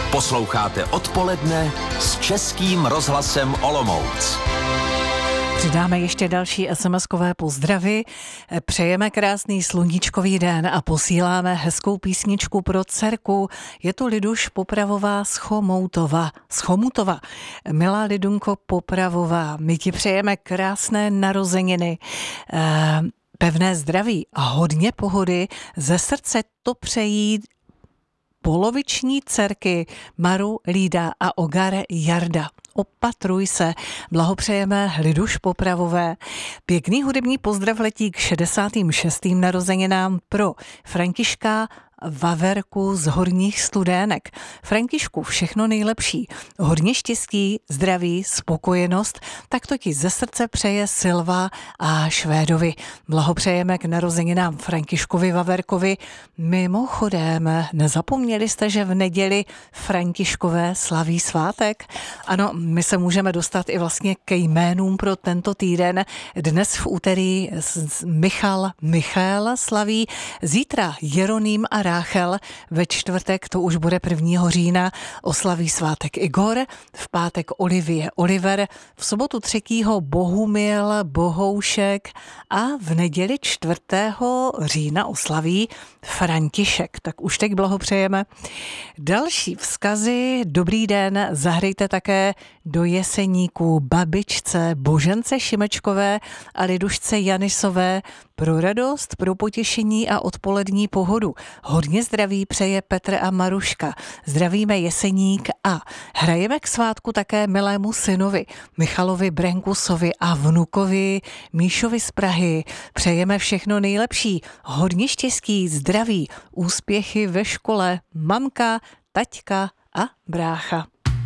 Posloucháte Odpoledne s Českým rozhlasem Olomouc. Přidáme ještě další SMS-kové pozdravy. Přejeme krásný sluníčkový den a posíláme hezkou písničku pro dcerku. Je to Liduš Popravová z Chomutova. Milá Lidunko Popravová, my ti přejeme krásné narozeniny, pevné zdraví a hodně pohody. Ze srdce to přejí poloviční dcerky Maru, Lída a Ogar Jarda. Opatruj se, blahopřejeme Liduš Popravové. Pěkný hudební pozdrav letí k 66. narozeninám pro Františka Vaverku z Horních Studének. Františku, všechno nejlepší. Hodně štěstí, zdraví, spokojenost, tak to ti ze srdce přeje Silva a Švédovi. Blahopřejeme k narozeninám Františkovi Vaverkovi. Mimochodem, nezapomněli jste, že v neděli Františkové slaví svátek? Ano, my se můžeme dostat i vlastně ke jménům pro tento týden. Dnes v úterý Michal slaví, zítra Jeroným a Ráchel, ve čtvrtek, to už bude 1. října, oslaví svátek Igor, v pátek Olivie Oliver, v sobotu 3. Bohumil Bohoušek a v neděli 4. října oslaví František. Tak už teď blahopřejeme. Další vzkazy, dobrý den, zahrejte také do Jeseníků babičce Božence Šimečkové a Lidušce Janisové pro radost, pro potěšení a odpolední pohodu. Hodně zdraví přeje Petr a Maruška. Zdravíme Jeseník a hrajeme k svátku také milému synovi Michalovi Brenkusovi a vnukovi Míšovi z Prahy. Přejeme všechno nejlepší, hodně štěstí, zdraví, úspěchy ve škole, mamka, taťka a brácha.